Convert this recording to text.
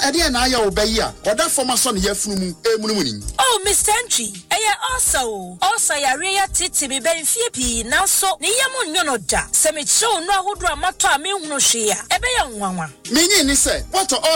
ade na aya obayi a oda forma so ne yafunu mu emunumuni. Oh Mr. Entry also yare ya titi me benfie pi nanso ne yam nyono da se me chew no ahodo amato a me hunu hwe a ebe ya nwanwa menyi ni se what